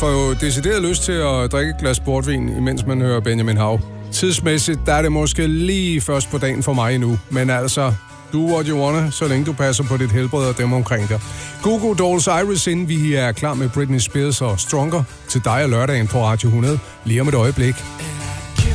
får jo decideret lyst til at drikke et glas portvin, imens man hører Benjamin Hav. Tidsmæssigt, der er det måske lige først på dagen for mig endnu, men altså, do what you wanna, så længe du passer på dit helbred og dem omkring dig. Google Dolls Iris, inden vi er klar med Britney Spears og Stronger til dig og lørdagen på Radio 100, lige om et øjeblik.